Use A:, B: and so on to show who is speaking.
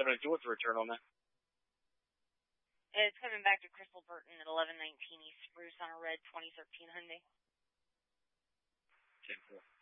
A: 1172. What's the return on that?
B: It's coming back to Crystal Burton at 1119 East Spruce on a red 2013 Hyundai.
A: 10-4.